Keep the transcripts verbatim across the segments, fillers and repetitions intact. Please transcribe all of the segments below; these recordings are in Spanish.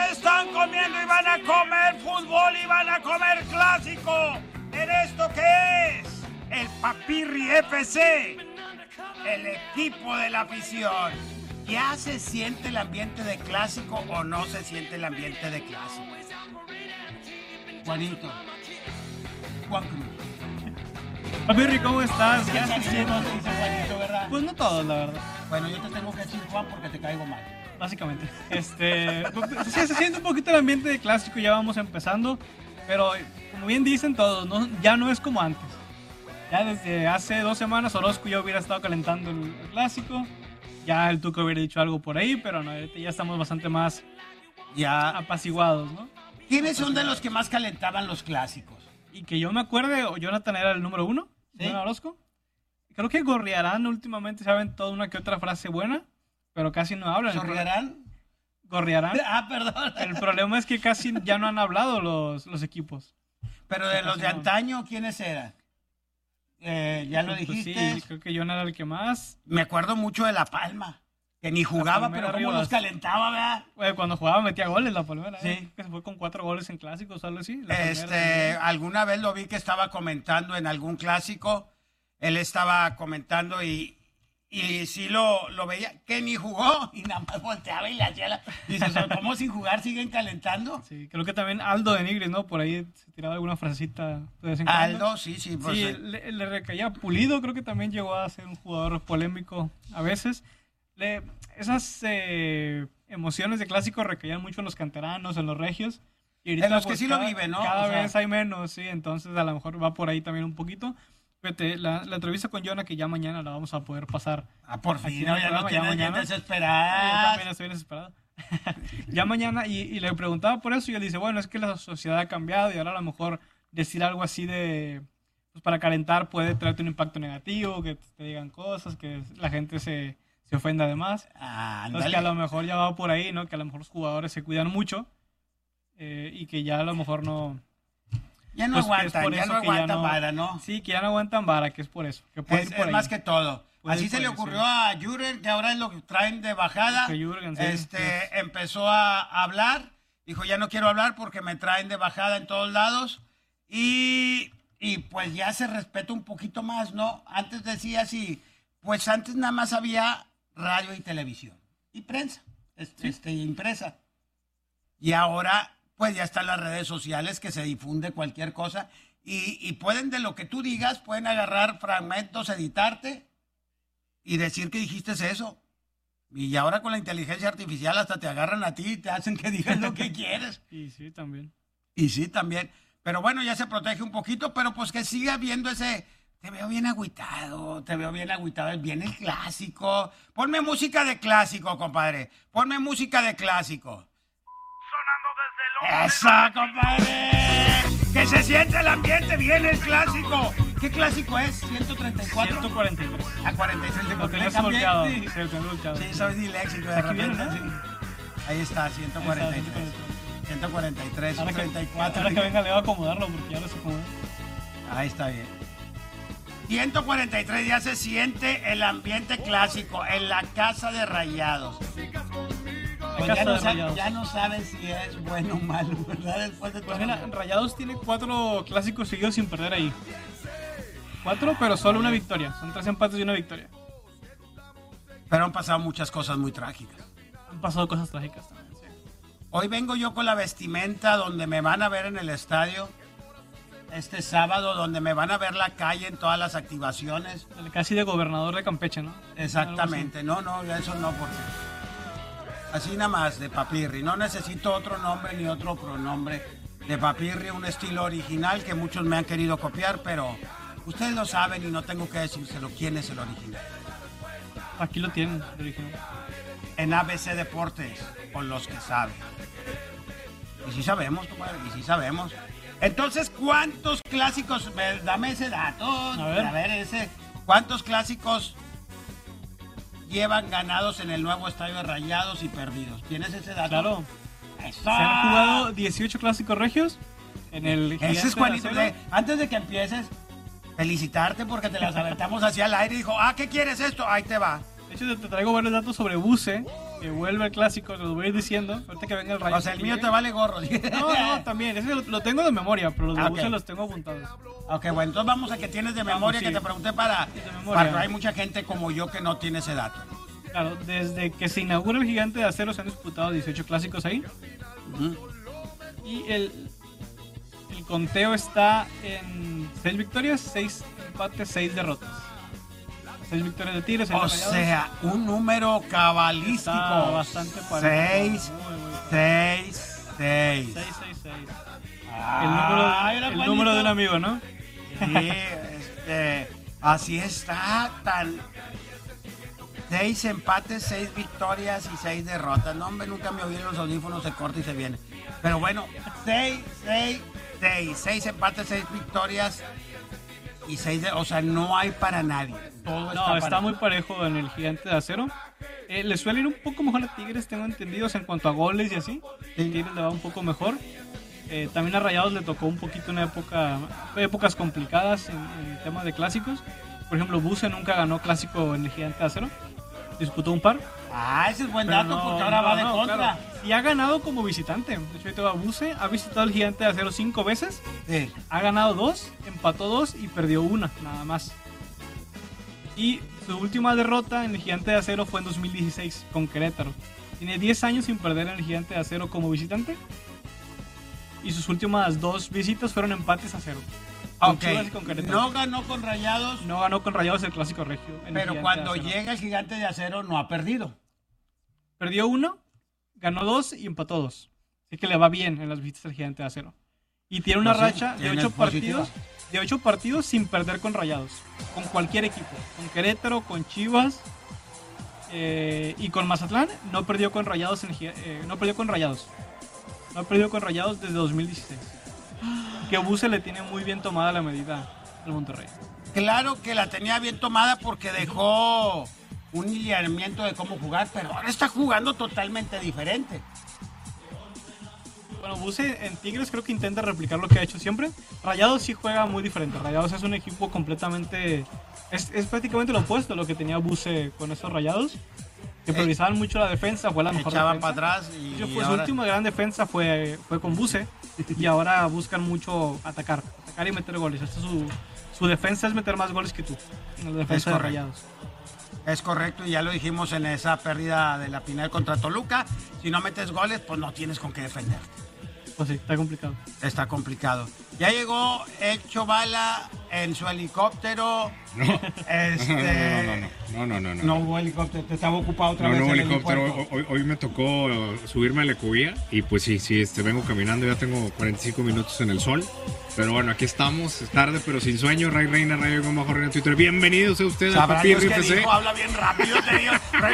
están comiendo y van a comer fútbol y van a comer clásico en esto que es el Papirri F C, el equipo de la afición. ¿Ya se siente el ambiente de clásico o no se siente el ambiente de clásico? Juanito. Juan Cruz. Papirri, ¿cómo estás? ¿Qué se siente? Dice Juanito, ¿verdad? Pues no todos, la verdad. Bueno, yo te tengo que decir Juan porque te caigo mal. Básicamente. Este, sí, se siente un poquito el ambiente de clásico, ya vamos empezando. Pero como bien dicen todos, ¿no? Ya no es como antes. Ya desde hace dos semanas Orozco ya hubiera estado calentando el, el clásico. Ya el Tuca hubiera dicho algo por ahí, pero no, ya estamos bastante más ya apaciguados, ¿no? ¿Quiénes son de los que más calentaban los clásicos? Y que yo me acuerde, Jonathan era el número uno, ¿sí? Jonathan Orozco. Creo que Gorriarán últimamente saben toda una que otra frase buena, pero casi no hablan. ¿Gorriarán? Gorriarán. Ah, perdón. El problema es que casi ya no han hablado los, los equipos. Pero de los de antaño, ¿quiénes eran? Eh, ya lo pues dijiste. Sí, creo que Jonathan era el que más. Me acuerdo mucho de La Palma, que ni jugaba, pero como los calentaba, ¿verdad? Bueno, cuando jugaba metía goles La Palmera. Sí. ¿eh? Que se fue con cuatro goles en clásicos, algo así. Este, alguna vez lo vi que estaba comentando en algún clásico. Él estaba comentando y, y sí lo, lo veía, que ni jugó y nada más volteaba y le hacía la... Dice, ¿cómo sin jugar siguen calentando? Sí, creo que también Aldo de Nigris, ¿no? Por ahí se tiraba alguna frasecita de vez en cuando. Aldo, sí, sí. Pues, sí, eh. le, le recaía Pulido, creo que también llegó a ser un jugador polémico a veces. Le, esas eh, emociones de clásico recaían mucho en los canteranos, en los regios. Y ahorita, en los que pues, sí cada, lo viven, ¿no? Cada o sea, vez hay menos, sí, entonces a lo mejor va por ahí también un poquito. Fíjate, la, la entrevista con Jonah, que ya mañana la vamos a poder pasar. Ah, por fin, no, ya no tienes que desesperar. Yo también estoy desesperado. Ya mañana, y, y le preguntaba por eso, y él dice, bueno, es que la sociedad ha cambiado, y ahora a lo mejor decir algo así de, pues para calentar puede traerte un impacto negativo, que te digan cosas, que la gente se, se ofenda además. Ah, Entonces que a lo mejor ya va por ahí, ¿no? Que a lo mejor los jugadores se cuidan mucho, eh, y que ya a lo mejor no... Ya no pues aguantan, ya no aguantan vara, ¿no? Sí, que ya no aguantan vara, que es por eso. Que puede es ir por es ahí. más que todo. Puede Así ir se por le ahí, ocurrió sí. a Jürgen, que ahora es lo que traen de bajada. Que Jürgen, sí, este, sí. empezó a hablar, dijo, ya no quiero hablar porque me traen de bajada en todos lados. Y, y pues ya se respeta un poquito más, ¿no? Antes decía así, pues antes nada más había radio y televisión. Y prensa, este, Sí. este, impresa. Y ahora, pues ya están las redes sociales que se difunde cualquier cosa. Y, y pueden, de lo que tú digas, pueden agarrar fragmentos, editarte y decir que dijiste eso. Y ahora con la inteligencia artificial hasta te agarran a ti y te hacen que digas lo que quieres. Y sí, también. Y sí, también. Pero bueno, ya se protege un poquito, pero pues que siga habiendo ese... Te veo bien agüitado, te veo bien agüitado, viene el clásico. Ponme música de clásico, compadre. Ponme música de clásico. ¡Eso, compadre! ¡Que se siente el ambiente! ¡Viene el clásico! ¿Qué clásico es? ¿ciento treinta y cuatro? ciento cuarenta y tres. A cuarenta y tres. Lo tenías volteado. Sí, lo tenías volteado. Sí, soy disléxico de Aquí repente. viene, ¿no? Sí. Ahí está, ciento cuarenta y tres. ciento cuarenta y tres, Ahora que, treinta y cuatro. ahora que venga le voy a acomodarlo porque ya lo sé cómo es. Ahí está bien. ciento cuarenta y tres, ya se siente el ambiente clásico en la casa de Rayados. Pues ya, no sabe, ya no saben si es bueno o malo, ¿verdad? Después de todo. Pues mira, Rayados tiene cuatro clásicos seguidos sin perder ahí. Cuatro, pero solo una victoria. Son tres empates y una victoria. Pero han pasado muchas cosas muy trágicas. Han pasado cosas trágicas también, sí. Hoy vengo yo con la vestimenta donde me van a ver en el estadio. Este sábado, donde me van a ver la calle en todas las activaciones. Casi de gobernador de Campeche, ¿no? Exactamente. No, no, eso no, porque... Así nada más, de Papirri. No necesito otro nombre ni otro pronombre. De Papirri, un estilo original que muchos me han querido copiar, pero ustedes lo saben y no tengo que decírselo. ¿Quién es el original? Aquí lo tienen, el original. En A B C Deportes, con los que saben. Y sí sabemos, compadre, y sí sabemos. Entonces, ¿cuántos clásicos? Dame ese dato. A ver, a ver ese. ¿Cuántos clásicos llevan ganados en el nuevo estadio de Rayados y perdidos? ¿Tienes ese dato? Claro. ¡Eso! Se han jugado dieciocho clásicos regios en el... Ese es Juanito. De, antes de que empieces, felicitarte porque te las aventamos hacia el aire y dijo, ah, ¿qué quieres esto? Ahí te va. De hecho, te traigo varios datos sobre Buse, que vuelve el clásico, lo voy a ir diciendo, ahorita que venga el Rayo. O sea, el mío te vale gorro. No, no, también, ese lo, lo tengo de memoria, pero los de Ah, Buse ok. los tengo apuntados. Ok, bueno, entonces vamos a que tienes de Vamos, memoria, sí. que te pregunté para... Sí, de memoria. Para, hay mucha gente como yo que no tiene ese dato. Claro, desde que se inaugura el Gigante de Acero se han disputado dieciocho clásicos ahí. Ujú. Y el, el conteo está en seis victorias, seis empates, seis derrotas. seis victorias de Tigres, seis O de Rayados. sea, un número cabalístico. Está bastante parejo. seis, Muy, muy bien. seis, seis. seis, seis, seis. Ah, El número, era el Juanito. número de un amigo, ¿no? Sí, este, así está, tan... Seis empates, seis victorias y seis derrotas. No, hombre, nunca me oí en los audífonos, se corta y se viene. Pero bueno, seis, seis, seis. Seis empates, seis victorias y seis de... O sea, no hay para nadie. Todo No, está para- muy parejo en el Gigante de Acero. Eh, le suele ir un poco mejor a Tigres, tengo entendidos, en cuanto a goles y así. Sí. Tigres le va un poco mejor. Eh, también a Rayados le tocó un poquito una época, épocas complicadas en, en el tema de clásicos. Por ejemplo, Buse nunca ganó clásico en el Gigante de Acero. Disputó un par. Ah, ese es buen Pero dato no, porque ahora no, va de no, contra. claro. Y ha ganado como visitante. De hecho, ahorita va Buse, ha visitado el Gigante de Acero cinco veces. Sí. Ha ganado dos, empató dos y perdió una, nada más. Y su última derrota en el Gigante de Acero fue en dos mil dieciséis con Querétaro. Tiene diez años sin perder en el Gigante de Acero como visitante. Y sus últimas dos visitas fueron empates a cero. Con Ok, Chivas y con Querétaro. no ganó con Rayados, No ganó con Rayados el Clásico Regio. en el pero Gigante cuando de Acero. llega el Gigante de Acero no ha perdido. Perdió uno, ganó dos y empató dos. Así que le va bien en las visitas al Gigante de Acero. Y tiene una Pues sí, racha de tiene ocho positiva. partidos, de ocho partidos sin perder con Rayados. Con cualquier equipo. Con Querétaro, con Chivas eh, y con Mazatlán. No perdió con Rayados en el Giga- eh, no perdió con Rayados. No ha perdido con Rayados desde dos mil dieciséis. Que Buse le tiene muy bien tomada la medida al Monterrey. Claro que la tenía bien tomada porque dejó un lineamiento de cómo jugar, pero ahora está jugando totalmente diferente. Bueno, Buse en Tigres creo que intenta replicar lo que ha hecho siempre. Rayados sí juega muy diferente. Rayados es un equipo completamente... Es, es prácticamente lo opuesto a lo que tenía Buse con esos Rayados. Que priorizaban mucho la defensa, fue la mejor Echaban defensa. para atrás y, De hecho, y pues, su ahora- última gran defensa fue, fue con Buse. Y ahora buscan mucho atacar. Atacar y meter goles. Esta es su, su defensa es meter más goles que tú. En la defensa Es de correcto. Rayados. Es correcto, y ya lo dijimos en esa pérdida de la final contra Toluca. Si no metes goles, pues no tienes con qué defender. Pues sí, está complicado. Está complicado. Ya llegó Hecho Bala en su helicóptero. No. Este, No, no, no, no, no, no. no hubo helicóptero, te estaba ocupado otra No, vez no, el helicóptero. helipuerto. Hoy, hoy me tocó subirme a la cubilla y pues sí, sí, este, vengo caminando, ya tengo cuarenta y cinco minutos en el sol. Pero bueno, aquí estamos, es tarde pero sin sueño. Ray Reina, Rayo Goma, Jorge en Twitter. Bienvenidos a ustedes a Sabrá Papi Dios qué R F C. dijo, habla bien rápido, te digo.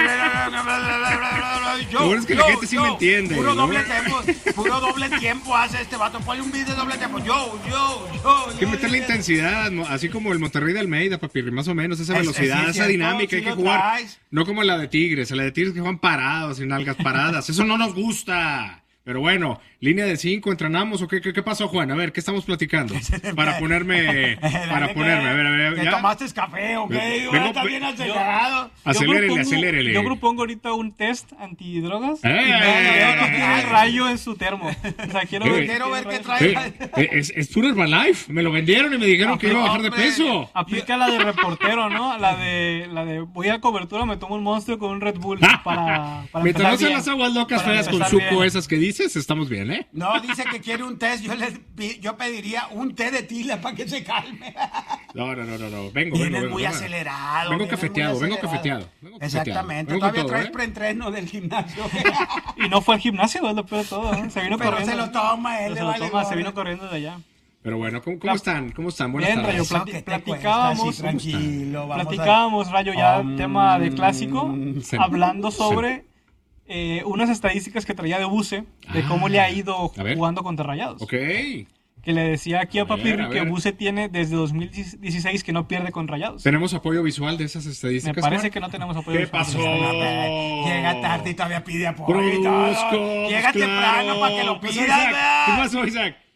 Yo, Lo bueno es que la yo, gente sí yo. me entiende, Puro ¿no? doble tiempo, puro doble tiempo hace este vato. Ponle un beat de doble tiempo. Yo, yo, yo. Hay que yo, meterle yo. intensidad, mo- así como el Monterrey de Almeida, papi, más o menos, esa Es- velocidad, sí, es esa cierto, dinámica, sí hay que lo jugar. traes. No como la de Tigres, la de Tigres que juegan parados, sin algas paradas, eso no nos gusta. Pero bueno, línea de cinco, ¿entrenamos o qué, qué, qué pasó, Juan? A ver, ¿qué estamos platicando? Para ponerme, para Dale, ponerme, a ver, a ver, ¿que ¿ya? tomaste café o qué? Vengo- Digo, está bien acelerado. Acelérele, yo propongo, acelérele. Yo propongo ahorita un test antidrogas. ¡Eh! Y no, no, no, no ¡Eh! tiene Rayo en su termo. O sea, quiero Eh, ver, quiero ver qué Rayo. trae. Eh, eh, es, es puro Herbalife, me lo vendieron y me dijeron que iba a bajar de Hombre. peso. Aplica la de reportero, ¿no? La de, la de voy a cobertura, me tomo un monstruo con un Red Bull para, para Mientras empezar no sean bien. las aguas locas Para feas con empezar suco bien. esas que dices, estamos bien, ¿eh? No, dice que quiere un test. Yo, les, pi- yo pediría un té de tila para que se calme. No, no, no, no, no. Vengo, vengo, Vienes vengo. muy vengo. acelerado. Vengo vienes cafeteado, muy vengo acelerado. cafeteado. Vengo cafeteado. Exactamente. Vengo con Todavía todo, traes ¿eh? preentreno del gimnasio. Y no fue al gimnasio, es lo peor de todo. ¿eh? Se vino Pero corriendo. se lo toma él, Pero le se lo vale toma, se gorro. vino corriendo de allá. Pero bueno, ¿cómo, cómo La- están? ¿Cómo están? Buenas Bien, tardes. Rayo, Eso plati- que te platicábamos- cuesta, así, tranquilo. Vamos a- Platicábamos, Rayo, ya Um, tema de clásico, sí. hablando sobre eh, unas estadísticas que traía de Buse, de cómo le ha ido a ver. jugando contra Rayados. Ok. Que le decía aquí a A ver, Papirri a que ver. Buse tiene desde dos mil dieciséis que no pierde con Rayados. ¿Tenemos apoyo visual de esas Me estadísticas? parece Juan? que no tenemos apoyo. ¿Qué visual. pasó? Llega tarde y todavía pide apoyo. y todo. Produzco. Llega pues, temprano claro. para que lo Pues, pidas, Isaac, ¿verdad? ¿qué pasó, Isaac?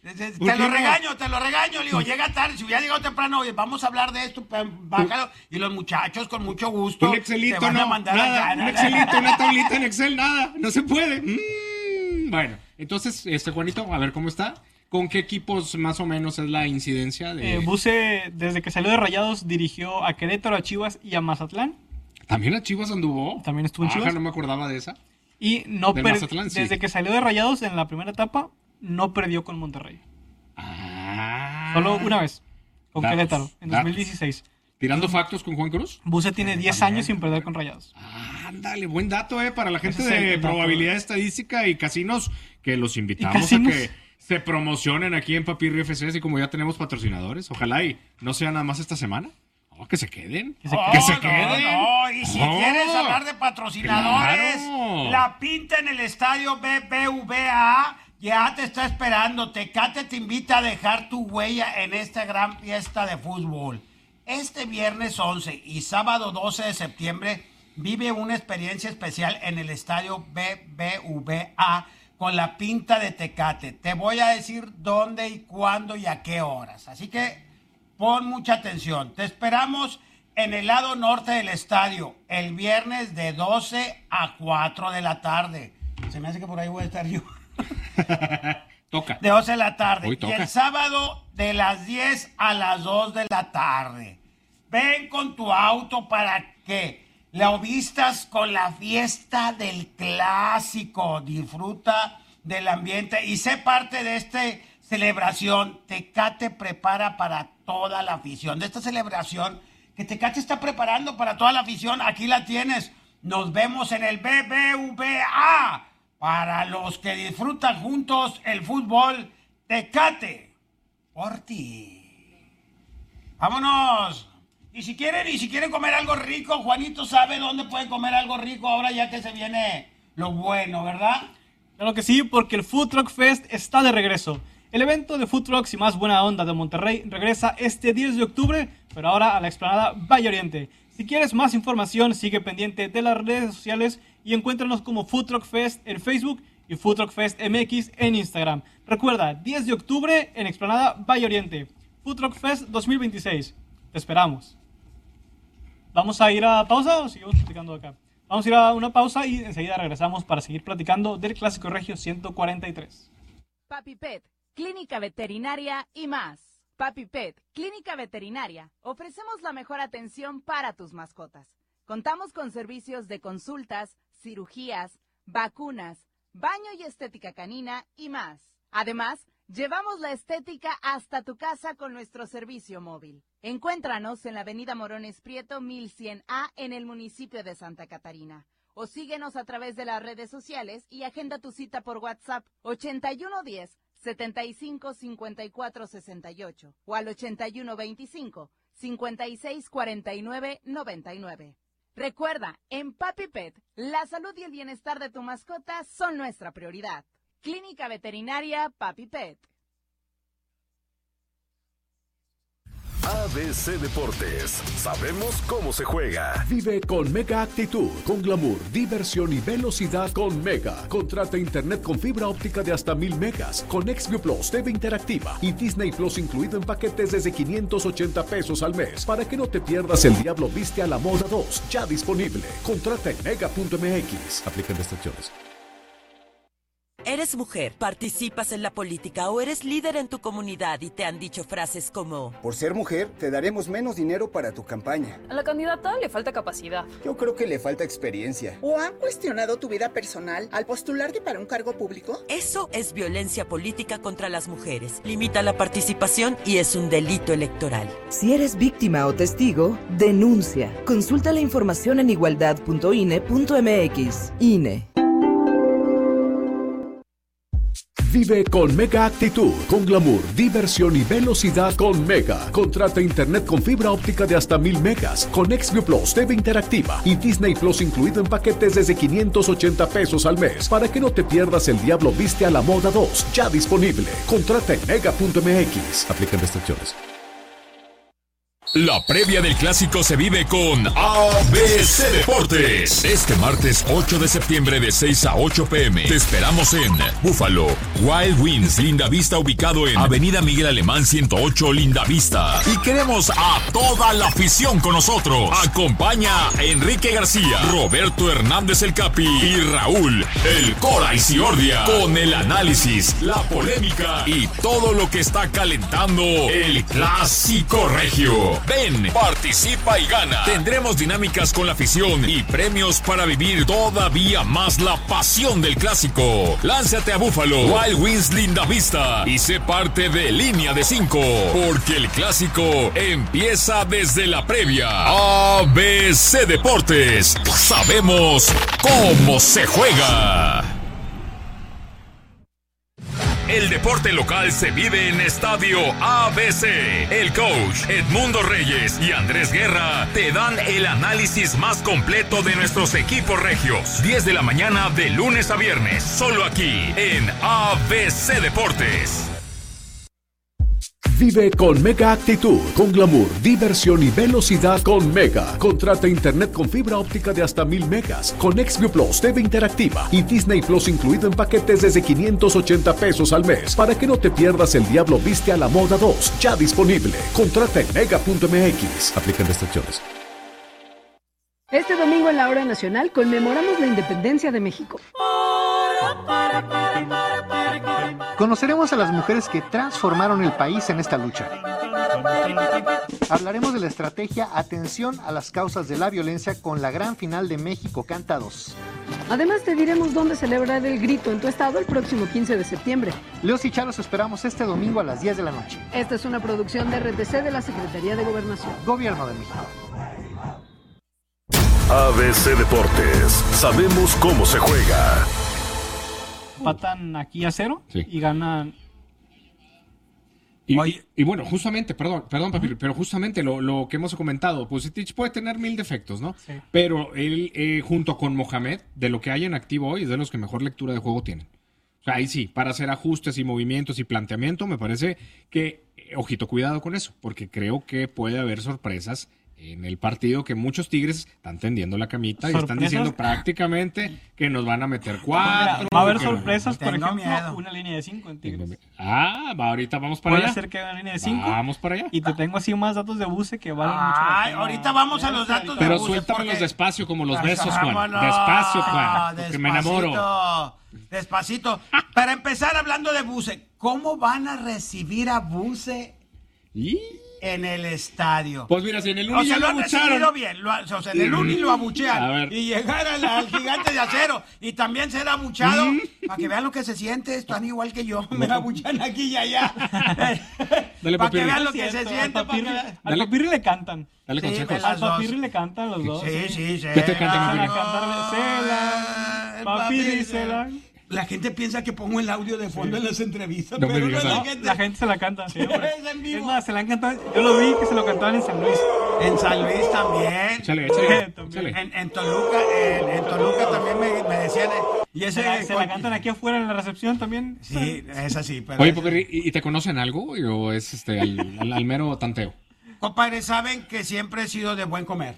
Te, te lo regaño, te lo regaño. Le digo, llega tarde. Si hubiera llegado temprano, oye, vamos a hablar de esto, bájalo. Y los muchachos, con mucho gusto. Un Excelito, te van no. a mandar Nada, acá, un Excelito, una tablita en Excel, nada. No se puede. Mm, bueno, entonces, este Juanito, a ver cómo está. ¿Con qué equipos más o menos es la incidencia? De... Eh, Buse, desde que salió de Rayados, dirigió a Querétaro, a Chivas y a Mazatlán. ¿También a Chivas anduvo? También estuvo en Ajá, Chivas. no me acordaba de esa. Y no Del per- Mazatlán, sí. desde que salió de Rayados en la primera etapa, no perdió con Monterrey. Ah. Solo una vez, con Datos, Querétaro, en datos. dos mil dieciséis. ¿Tirando factos con Juan Cruz? Buse tiene diez años sin perder con Rayados. Ah, ándale, buen dato, eh, para la gente Ese es de el dato. probabilidad estadística y casinos, que los invitamos ¿Y casinos? a que se promocionen aquí en Papirri F C, así como ya tenemos patrocinadores. Ojalá y no sea nada más esta semana. Oh, que se queden. Que se Oh, que se no, queden. no, y si Oh, quieres hablar de patrocinadores, claro. la pinta en el estadio B B V A ya te está esperando. Tecate te invita a dejar tu huella en esta gran fiesta de fútbol. Este viernes once y sábado doce de septiembre vive una experiencia especial en el estadio B B V A con la pinta de Tecate. Te voy a decir dónde y cuándo y a qué horas. Así que pon mucha atención. Te esperamos en el lado norte del estadio el viernes de doce a cuatro de la tarde. Se me hace que por ahí voy a estar yo. Toca. De doce de la tarde. Hoy Y toca. el sábado de las diez a las dos de la tarde. Ven con tu auto para que lo vistas con la fiesta del clásico. Disfruta del ambiente y sé parte de esta celebración. Tecate prepara para toda la afición. De esta celebración que Tecate está preparando para toda la afición. Aquí la tienes. Nos vemos en el B B V A. Para los que disfrutan juntos el fútbol, Tecate, por ti. ¡Vámonos! Y si quieren, y si quieren comer algo rico, Juanito sabe dónde pueden comer algo rico ahora ya que se viene lo bueno, ¿verdad? Claro que sí, porque el Food Truck Fest está de regreso. El evento de Food Trucks y más buena onda de Monterrey regresa este diez de octubre, pero ahora a la explanada Valle Oriente. Si quieres más información, sigue pendiente de las redes sociales y encuéntranos como Food Truck Fest en Facebook y Food Truck Fest M X en Instagram. Recuerda, diez de octubre en explanada Valle Oriente. Food Truck Fest dos mil veintiséis. Te esperamos. ¿Vamos a ir a pausa o seguimos platicando acá? Vamos a ir a una pausa y enseguida regresamos para seguir platicando del Clásico Regio ciento cuarenta y tres. Papi Pet, clínica veterinaria y más. Papi Pet, clínica veterinaria. Ofrecemos la mejor atención para tus mascotas. Contamos con servicios de consultas, cirugías, vacunas, baño y estética canina y más. Además, llevamos la estética hasta tu casa con nuestro servicio móvil. Encuéntranos en la avenida Morones Prieto mil cien A en el municipio de Santa Catarina. O síguenos a través de las redes sociales y agenda tu cita por WhatsApp ochenta y uno diez, setenta y cinco, cincuenta y cuatro sesenta y ocho o al ochenta y uno veinticinco, cincuenta y seis cuarenta y nueve noventa y nueve. Recuerda, en Papi Pet, la salud y el bienestar de tu mascota son nuestra prioridad. Clínica Veterinaria Papi Pet. A B C Deportes. Sabemos cómo se juega. Vive con Mega Actitud, con glamour, diversión y velocidad con Mega. Contrata internet con fibra óptica de hasta mil megas, con Xview Plus, T V interactiva y Disney Plus incluido en paquetes desde quinientos ochenta pesos al mes. Para que no te pierdas El Diablo Viste a la Moda dos, ya disponible. Contrata en mega punto m x. Aplican restricciones. ¿Eres mujer, participas en la política o eres líder en tu comunidad y te han dicho frases como: por ser mujer, te daremos menos dinero para tu campaña? A la candidata le falta capacidad. Yo creo que le falta experiencia. ¿O han cuestionado tu vida personal al postularte para un cargo público? Eso es violencia política contra las mujeres. Limita la participación y es un delito electoral. Si eres víctima o testigo, denuncia. Consulta la información en igualdad punto i n e punto m x. I N E. Vive con Mega Actitud, con glamour, diversión y velocidad con Mega. Contrata internet con fibra óptica de hasta mil megas, con Xview Plus, T V interactiva y Disney Plus incluido en paquetes desde quinientos ochenta pesos al mes. Para que no te pierdas El Diablo Viste a la Moda dos, ya disponible. Contrata en mega punto m x. Aplican restricciones. La previa del clásico se vive con A B C Deportes. Este martes ocho de septiembre de seis a ocho pm. Te esperamos en Búfalo, Wild Wings, Lindavista, ubicado en Avenida Miguel Alemán ciento ocho, Lindavista. Y queremos a toda la afición con nosotros. Acompaña a Enrique García, Roberto Hernández el Capi y Raúl el Cora Isiordia con el análisis, la polémica y todo lo que está calentando el clásico regio. Ven, participa y gana. Tendremos dinámicas con la afición y premios para vivir todavía más la pasión del clásico. Lánzate a Búfalo, Wild Wings, Lindavista y sé parte de Línea de cinco, porque el clásico empieza desde la previa. A B C Deportes, sabemos cómo se juega. El deporte local se vive en Estadio A B C. El coach Edmundo Reyes y Andrés Guerra te dan el análisis más completo de nuestros equipos regios. diez de la mañana de lunes a viernes, solo aquí en A B C Deportes. Vive con Mega Actitud, con glamour, diversión y velocidad con Mega. Contrata internet con fibra óptica de hasta mil megas, con Xview Plus, T V interactiva y Disney Plus incluido en paquetes desde quinientos ochenta pesos al mes. Para que no te pierdas El Diablo Viste a la Moda dos, ya disponible. Contrata en mega punto m x. Aplican restricciones. Este domingo en la Hora Nacional conmemoramos la independencia de México. Conoceremos a las mujeres que transformaron el país en esta lucha. Hablaremos de la estrategia Atención a las causas de la violencia con la gran final de México Canta dos. Además te diremos dónde celebrar el grito en tu estado el próximo quince de septiembre. Leos y Chalos esperamos este domingo a las diez de la noche. Esta es una producción de R T C de la Secretaría de Gobernación. Gobierno de México. A B C Deportes, sabemos cómo se juega. Empatan aquí a cero Sí. y ganan. Y, y, y bueno, justamente, perdón, perdón, papi, pero justamente lo, lo que hemos comentado, pues Stitch puede tener mil defectos, ¿no? Sí. Pero él, eh, junto con Mohamed, de lo que hay en activo hoy, es de los que mejor lectura de juego tienen. O sea, ahí sí, para hacer ajustes y movimientos y planteamiento, me parece que, eh, ojito, cuidado con eso, porque creo que puede haber sorpresas en el partido, que muchos Tigres están tendiendo la camita y están diciendo prácticamente que nos van a meter cuatro. Va a haber que sorpresas, no. por Tengo ejemplo, miedo. una línea de cinco en Tigres. Ah, va, ahorita vamos para Puede allá. ser que haga una línea de cinco. Vamos para allá. Y te tengo así más datos de Buse que valen mucho la Ay, pena. ahorita vamos a los datos de Pero Buse, suéltamelos porque- despacio como los besos, Juan. Vámonos. Despacio, Juan, porque me enamoro. Despacito, Despacito. Para empezar hablando de Buse, ¿cómo van a recibir a Buse ¿Y? en el estadio? Pues mira, si en el O Uni sea, ya lo lo han recibido abucharon. bien. Lo, o sea, en el Uni lo A abuchean. ver. Y llegar al, al gigante de acero y también ser abuchado. Mm. Para que vean lo que se siente. Están igual que yo. Me abuchan aquí y allá. Dale, Para que Papirri. vean lo que Es se cierto, siente. al pa' que Papirri- vean. Al Papirri le cantan. Dale Sí, consejos. me la- Al Las Papirri dos. le cantan los dos. Sí, sí, sí. ¿Qué te canta, Van a Papirri? cantarle Cela. El Papirri, Papirri. Cela. La gente piensa que pongo el audio de fondo en las entrevistas, No me pero digas no es la eso. gente. La gente se la canta siempre. Es en vivo. Es más, se la han cantado. Yo lo vi que se lo cantaban en San Luis. En San Luis también. Échale, échale. Sí, échale. En, en Toluca, en, en Toluca también me, me decían. eh, Y ese. Se la, se la cantan aquí afuera en la recepción también. Sí, es así. Pero Oye, es- Papirri, ¿y y te conocen algo o es este al, al- al mero tanteo? Compadre, saben que siempre he sido de buen comer.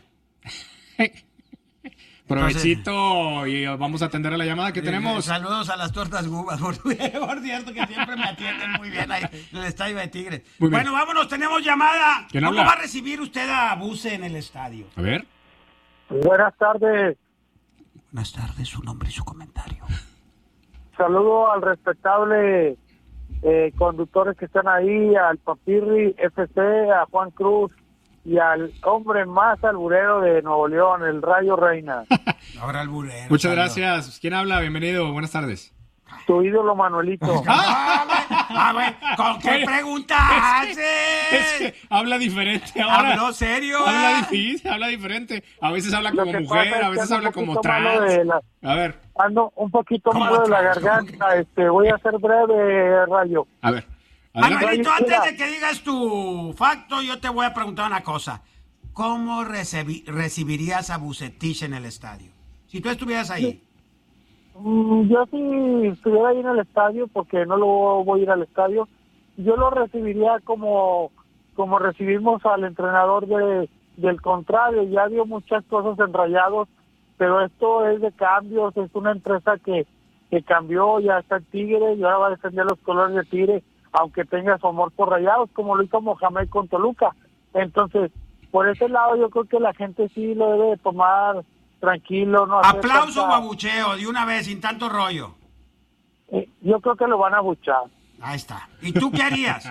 Provechito y vamos a atender a la llamada que tenemos. Saludos a las tortas Gubas, por, por cierto, que siempre me atienden muy bien ahí en el estadio de Tigres. Muy bien. Bueno, vámonos, tenemos llamada. ¿Quién ¿Cómo habla? va a recibir usted a Buse en el estadio? A ver. Buenas tardes. Buenas tardes, su nombre y su comentario. Saludo al respetable eh, conductores que están ahí, al Papirri F C, a Juan Cruz y al hombre más alburero de Nuevo León, el Rayo Reina. Ahora el burero. Muchas gracias. ¿Quién habla? Bienvenido. Buenas tardes. Tu ídolo Manuelito. Ah, güey, ¿con qué Oye, pregunta es que- haces? Es que habla diferente ahora. ¿Habló serio? Habla eh? difícil, habla diferente. A veces habla Lo como que mujer, pasa es a que veces ando habla un como poquito malo trans. de la- A ver, Ando un poquito ¿Cómo malo de la atrás? ¿Cómo garganta. Este, voy a ser breve, Rayo. a ver. Adelante. Manuelito, Mira. antes de que digas tu facto, yo te voy a preguntar una cosa. ¿Cómo recibi- recibirías a Bucetich en el estadio? Si tú estuvieras ahí. Mm, Yo si estuviera ahí en el estadio, porque no lo voy a ir al estadio, yo lo recibiría como como recibimos al entrenador de del contrario. Ya dio muchas cosas en Rayados, pero esto es de cambios, es una empresa que, que cambió, ya está en Tigre y ahora va a defender los colores de Tigre, aunque tenga su amor por Rayados, como lo hizo Mohamed con Toluca. Entonces, por ese lado yo creo que la gente sí lo debe de tomar tranquilo. No hacer Aplauso o tanta- abucheo, de una vez, sin tanto rollo. Eh, yo creo que lo van a abuchar. Ahí está. ¿Y tú qué harías?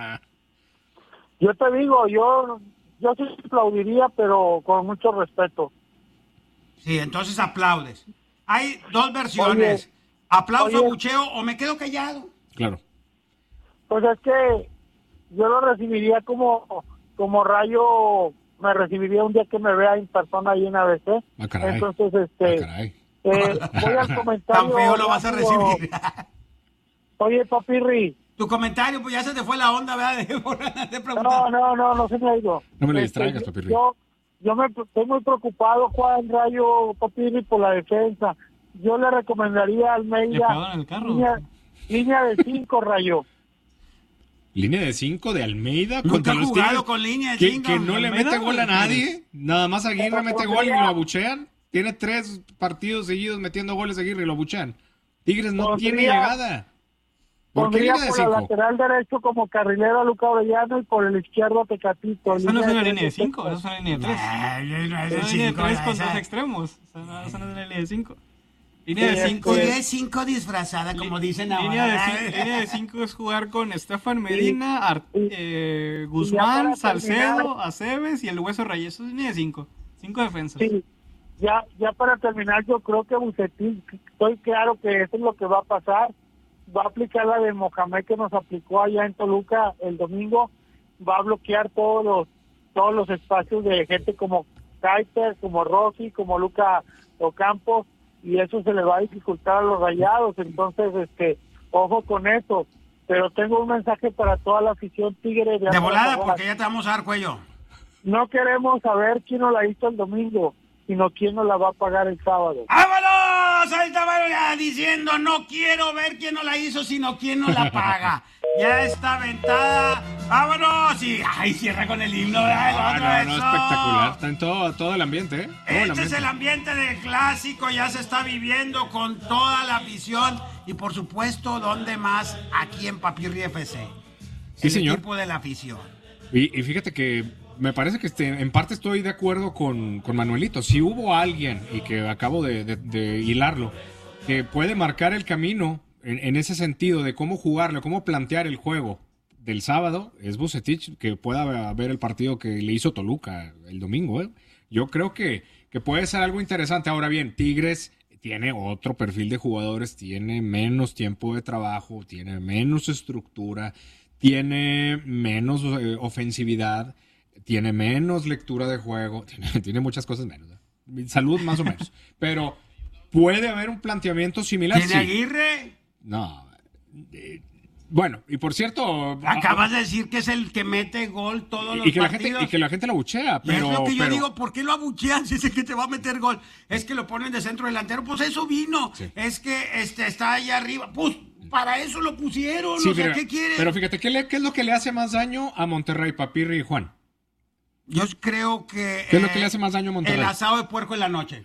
Yo te digo, yo yo sí aplaudiría, pero con mucho respeto. Sí, entonces aplaudes. Hay dos versiones. Oye, Aplauso, oye. abucheo o me quedo callado. Claro. Pues es que yo lo recibiría como como Rayo me recibiría un día que me vea en persona ahí en A B C. Ah, caray. Entonces, este, caray. eh, voy al comentario. Tan feo lo vas a rápido. recibir. Oye, Papirri. Tu comentario, pues ya se te fue la onda, ¿verdad? De preguntar. No, no, no, no se me ha ido. No me lo Este, distraigas, Papirri. Yo, yo me estoy muy preocupado, Juan Rayo, Papirri, por la defensa. Yo le recomendaría a ¿Le Almeida pegaron en el carro? línea, línea de cinco, Rayo. Línea de cinco de Almeida Nunca contra he los jugado Tigres. con línea de que, cinco. que no le Almeida, mete gol a ¿o qué? nadie. Nada más Aguirre Pero mete podría- gol y lo abuchean. Tiene tres partidos seguidos metiendo goles Aguirre y lo abuchean. Tigres no Pondría- tiene llegada. ¿Por qué Pondría línea de por el cinco? lateral derecho como carrilero a Luca Orellano y por el izquierdo a Tecatito. Esa no es una de línea de tres cinco, esa es una línea de tres. Nah, no es de Es una línea de cinco, tres con esa- dos extremos. Esa no esa no es una línea de cinco. Línea Sí, de cinco Línea es... de cinco disfrazada, como dicen Línea ahora. de, cinco, línea de cinco es jugar con Estefan Medina, Ar- eh, y ya Guzmán, para Salcedo, terminar- Aceves y el Hueso Reyes. Eso es línea de cinco. Cinco defensas. Sí, ya, ya para terminar, yo creo que Bucetín, estoy claro que eso es lo que va a pasar. Va a aplicar la de Mohamed que nos aplicó allá en Toluca el domingo. Va a bloquear todos los todos los espacios de gente como Kaiser, como Rossi, como Luca Ocampo, y eso se le va a dificultar a los Rayados. Entonces, este, ojo con eso. Pero tengo un mensaje para toda la afición Tigre. De volada, porque ya te vamos a dar cuello. No queremos saber quién nos la hizo el domingo, sino quién nos la va a pagar el sábado. ¡Vámonos! Ahí estaba ya diciendo, no quiero ver quién no la hizo, sino quién no la paga. Ya está aventada. ¡Vámonos! Y ay, cierra con el himno, ¿verdad? El No, otro, no, no, eso. espectacular. Está en todo, todo el ambiente, ¿eh? Todo el Este es ambiente. el ambiente del clásico, ya se está viviendo con toda la afición y por supuesto, ¿dónde más? Aquí en Papirri F C. Sí, el señor. equipo de la afición. Y, y fíjate que me parece que este, en parte estoy de acuerdo con, con Manuelito. Si hubo alguien, y que acabo de, de- de hilarlo, que puede marcar el camino en, en ese sentido de cómo jugarlo, cómo plantear el juego del sábado, es Vucetich, que pueda ver el partido que le hizo Toluca el domingo. ¿eh? Yo creo que, que puede ser algo interesante. Ahora bien, Tigres tiene otro perfil de jugadores, tiene menos tiempo de trabajo, tiene menos estructura, tiene menos eh, ofensividad, tiene menos lectura de juego, tiene, tiene muchas cosas menos. ¿eh? Salud más o menos. Pero puede haber un planteamiento similar. ¿Tiene sí. Aguirre? No. Eh, bueno, y por cierto... Acabas de decir que es el que mete gol todos los y, que la partidos. gente, y que la gente la buchea, Y pero... es lo que yo pero- digo, ¿por qué lo abuchean si es el que te va a meter gol? Es que lo ponen de centro delantero, pues eso vino. Sí. Es que este está allá arriba, pues para eso lo pusieron, Sí, o sea, pero, ¿qué quieren? pero fíjate, ¿qué, le- ¿qué es lo que le hace más daño a Monterrey, Papirri y Juan? Yo creo que... ¿Qué es lo eh, que le hace más daño a Monterrey? El asado de puerco en la noche.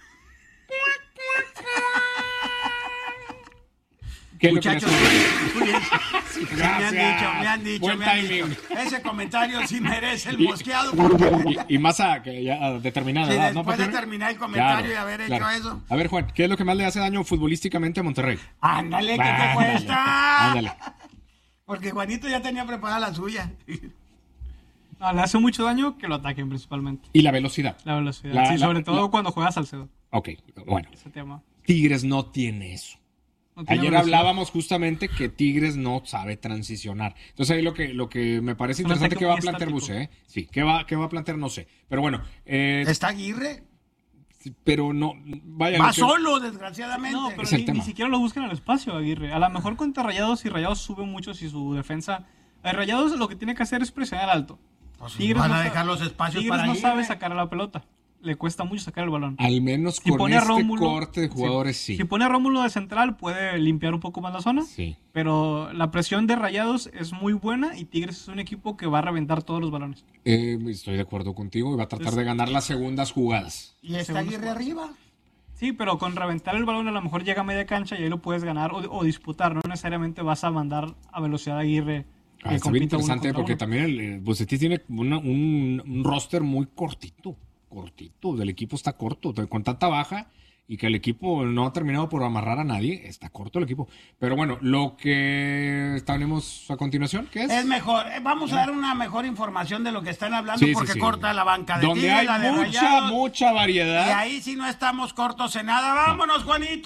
¿Qué es lo que le Muchachos, hace? sí, me han Gracias. dicho, me han dicho, Buen me han timing. dicho. Ese comentario sí merece el Y- mosqueado. Y, y más a, que ya, a determinada Sí, edad, ¿no, después de Papirri? terminar el comentario Claro, y haber claro. hecho eso. A ver, Juan, ¿qué es lo que más le hace daño futbolísticamente a Monterrey? Ándale, ¿qué te Ándale, cuesta? ándale. Porque Juanito ya tenía preparada la suya. No, le hace mucho daño que lo ataquen principalmente. Y la velocidad. La velocidad. La- sí, la- sobre todo la- cuando juega Salcedo. Ok, bueno. Ese tema. Tigres no tiene eso. No tiene Ayer velocidad. hablábamos justamente que Tigres no sabe transicionar. Entonces ahí lo que, lo que me parece Es un interesante ataque que va a muy plantear estático. Buse, ¿eh? Sí, ¿qué va, qué va a plantear? No sé. Pero bueno. Eh, ¿Está Aguirre? pero no, vaya. Va lo que- solo, desgraciadamente. No, pero Es el ni, tema. ni siquiera lo buscan al espacio, Aguirre. A lo mejor contra Rayados, y Rayados sube mucho si su defensa... A Rayados lo que tiene que hacer es presionar alto. Pues Tigres van no a sabe- dejar los espacios Tigres para no Aguirre. sabe sacar a la pelota. le cuesta mucho sacar el balón. Al menos Si con pone a este Rómulo- corte de jugadores, sí. Si pone a Rómulo de central, puede limpiar un poco más la zona. Sí. Pero la presión de Rayados es muy buena y Tigres es un equipo que va a reventar todos los balones. Eh, estoy de acuerdo contigo y va a tratar de ganar las segundas jugadas. ¿Y está Aguirre arriba? Sí, pero con reventar el balón a lo mejor llega a media cancha y ahí lo puedes ganar o, o disputar. No necesariamente vas a mandar a velocidad a Aguirre. Ah, que está bien compita uno interesante contra porque uno. también el, el Bucetich tiene una- un, un roster muy cortito, cortito, el equipo está corto, con tanta baja y que el equipo no ha terminado por amarrar a nadie, está corto el equipo. Pero bueno, lo que tenemos a continuación, ¿qué es? Es mejor. Eh, Vamos a dar una mejor información de lo que están hablando Sí, sí, porque sí. corta la banca de Donde Tigres, hay la de mucha, Rayados. mucha variedad. Y ahí sí no estamos cortos en nada. ¡Vámonos, Juanito!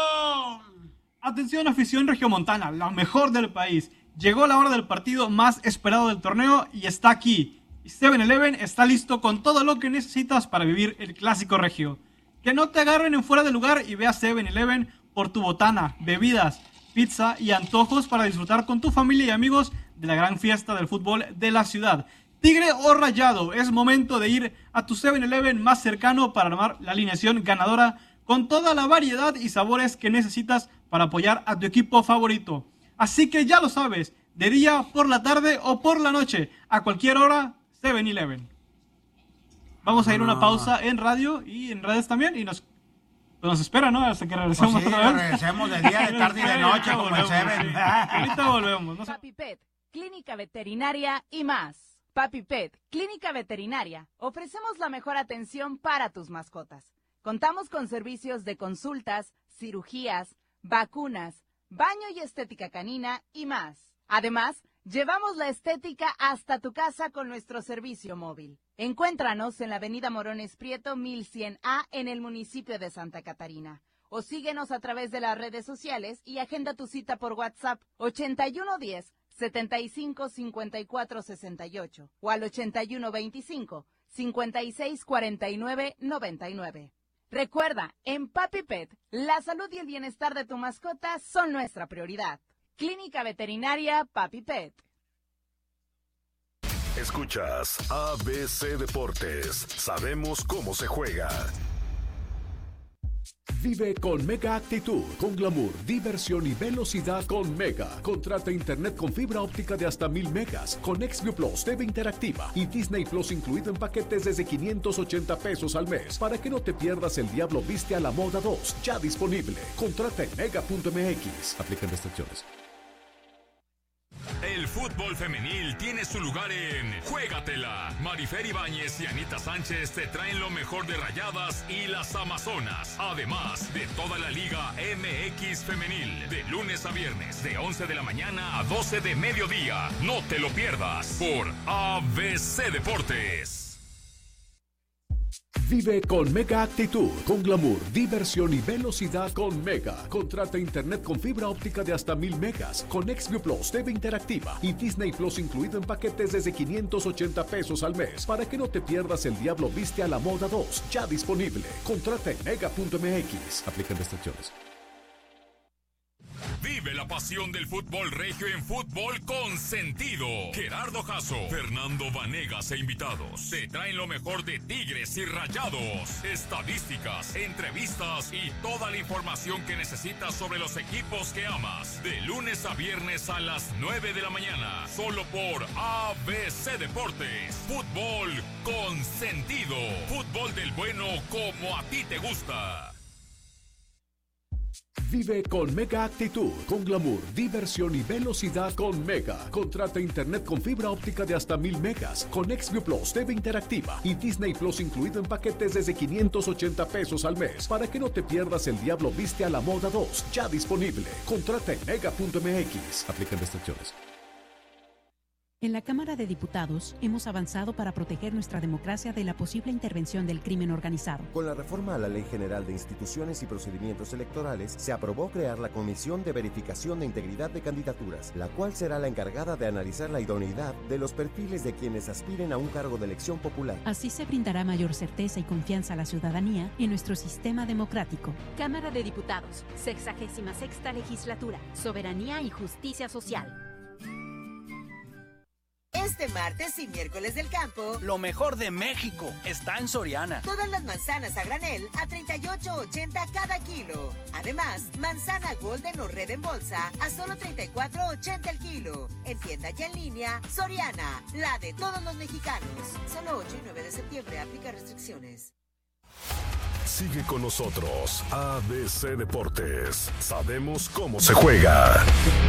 Atención, afición regiomontana, la mejor del país. Llegó la hora del partido más esperado del torneo y está aquí. seven eleven está listo con todo lo que necesitas para vivir el clásico regio. Que no te agarren en fuera de lugar y ve a seven eleven por tu botana, bebidas, pizza y antojos para disfrutar con tu familia y amigos de la gran fiesta del fútbol de la ciudad. Tigre o Rayado, es momento de ir a tu seven eleven más cercano para armar la alineación ganadora con toda la variedad y sabores que necesitas para apoyar a tu equipo favorito. Así que ya lo sabes, de día, por la tarde o por la noche, a cualquier hora, seven eleven. Vamos a ir a una pausa en radio y en redes también y nos, pues nos espera, ¿no? Hasta que regresemos Pues sí, otra vez. regresemos de día, de tarde y de noche como el Seven. Sí. Ahorita volvemos. No sé. Papi Pet, Clínica Veterinaria y más. Papi Pet, Clínica Veterinaria. Ofrecemos la mejor atención para tus mascotas. Contamos con servicios de consultas, cirugías, vacunas, baño y estética canina y más. Además, llevamos la estética hasta tu casa con nuestro servicio móvil. Encuéntranos en la avenida Morones Prieto mil cien A en el municipio de Santa Catarina. O síguenos a través de las redes sociales y agenda tu cita por WhatsApp ochenta y uno diez, setenta y cinco, cincuenta y cuatro sesenta y ocho o al ochenta y uno veinticinco, cincuenta y seis cuarenta y nueve noventa y nueve. Recuerda, en Papi Pet, la salud y el bienestar de tu mascota son nuestra prioridad. Clínica Veterinaria Papi Pet. Escuchas A B C Deportes. Sabemos cómo se juega. Vive con Mega Actitud, con glamour, diversión y velocidad con Mega. Contrata internet con fibra óptica de hasta mil megas, con Xview Plus, T V interactiva y Disney Plus incluido en paquetes desde quinientos ochenta pesos al mes. Para que no te pierdas El Diablo Viste a la Moda dos, ya disponible. Contrata en mega punto m x. Aplican restricciones. El fútbol femenil tiene su lugar en Juégatela. Marifer Ibáñez y Anita Sánchez te traen lo mejor de Rayadas y las Amazonas. Además de toda la Liga M X Femenil. De lunes a viernes, de once de la mañana a doce de mediodía. No te lo pierdas por A B C Deportes. Vive con Mega Actitud, con glamour, diversión y velocidad con Mega. Contrata internet con fibra óptica de hasta mil megas, con Xview Plus, T V interactiva y Disney Plus incluido en paquetes desde quinientos ochenta pesos al mes. Para que no te pierdas El Diablo Viste a la Moda dos, ya disponible. Contrata en mega punto m x. Aplican restricciones. Vive la pasión del fútbol regio en Fútbol con Sentido. Gerardo Jasso, Fernando Vanegas e invitados te traen lo mejor de Tigres y Rayados. Estadísticas, entrevistas y toda la información que necesitas sobre los equipos que amas. De lunes a viernes a las nueve de la mañana. Solo por A B C Deportes. Fútbol con Sentido. Fútbol del bueno como a ti te gusta. Vive con Mega Actitud, con glamour, diversión y velocidad con Mega. Contrata internet con fibra óptica de hasta mil megas, con Xview Plus, T V interactiva y Disney Plus incluido en paquetes desde quinientos ochenta pesos al mes. Para que no te pierdas El Diablo Viste a la Moda dos, ya disponible. Contrata en mega punto m x. Aplican restricciones. En la Cámara de Diputados hemos avanzado para proteger nuestra democracia de la posible intervención del crimen organizado. Con la reforma a la Ley General de Instituciones y Procedimientos Electorales, se aprobó crear la Comisión de Verificación de Integridad de Candidaturas, la cual será la encargada de analizar la idoneidad de los perfiles de quienes aspiren a un cargo de elección popular. Así se brindará mayor certeza y confianza a la ciudadanía en nuestro sistema democrático. Cámara de Diputados, sexagésima sexta legislatura, soberanía y justicia social. Este martes y miércoles del campo, lo mejor de México está en Soriana. Todas las manzanas a granel a treinta y ocho ochenta cada kilo. Además, manzana Golden o Red en bolsa a solo treinta y cuatro ochenta el kilo. En tienda y en línea, Soriana, la de todos los mexicanos. Solo ocho y nueve de septiembre, aplica restricciones. Sigue con nosotros, A B C Deportes. Sabemos cómo se juega.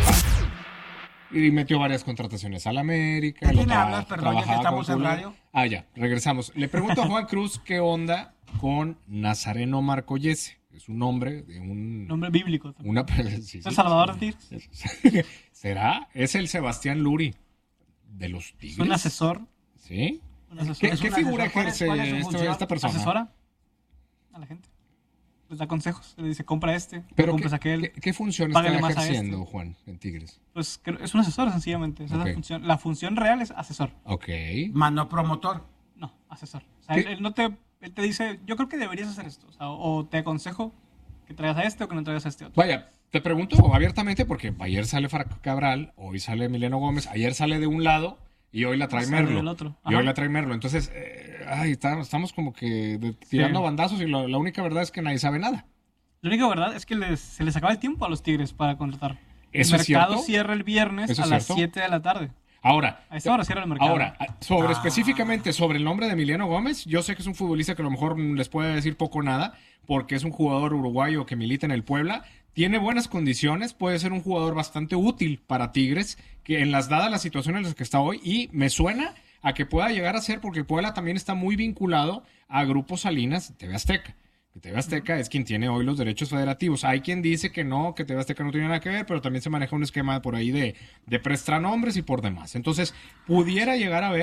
Y metió varias contrataciones al América. ¿De quién hablas? Perdón, ya que estamos en radio. Ah, ya, regresamos. Le pregunto a Juan Cruz qué onda con Nazareno Marcoyese. Es un nombre de un... Nombre bíblico. Una, sí, ¿Es sí, el Salvador de Tigres? ¿Será? Es el Sebastián Luri de los Tigres. ¿Es un asesor? ¿Sí? Un asesor. ¿Qué, ¿Es ¿qué un figura asesor? ejerce ¿Cuál es su esto, función? esta persona? ¿Asesora a la gente? Les da consejos, le dice, compra este, ¿Pero compras qué, aquel. ¿qué, qué función págale está más a ejerciendo, este. Juan, en Tigres? Pues es un asesor, sencillamente. Esa okay. es la, función, la función real es asesor. Ok. Más no promotor. No, asesor. O sea, él, él, no te, él te dice, yo creo que deberías hacer esto. O, sea, o te aconsejo que traigas a este o que no traigas a este otro. Vaya, te pregunto abiertamente porque ayer sale Franco Cabral, hoy sale Emiliano Gómez, ayer sale de un lado y hoy la trae sale Merlo. Del otro. Y hoy la trae Merlo. Entonces, eh, ay, está, estamos como que de, tirando sí. bandazos y lo, la única verdad es que nadie sabe nada. La única verdad es que les, se les acaba el tiempo a los Tigres para contratar. ¿Eso el es mercado cierto? cierra el viernes ¿Eso a es las cierto? siete de la tarde. Ahora, a esta hora cierra el mercado. Ahora, sobre Ah. específicamente sobre el nombre de Emiliano Gómez, yo sé que es un futbolista que a lo mejor les puede decir poco o nada, porque es un jugador uruguayo que milita en el Puebla, tiene buenas condiciones, puede ser un jugador bastante útil para Tigres, que en las dadas las situaciones en las que está hoy, y me suena a que pueda llegar a ser, porque el Puebla también está muy vinculado a Grupo Salinas, T V Azteca. Que T V Azteca es quien tiene hoy los derechos federativos. Hay quien dice que no, que T V Azteca no tiene nada que ver, pero también se maneja un esquema por ahí de, de prestanombres y por demás. Entonces, pudiera llegar a ver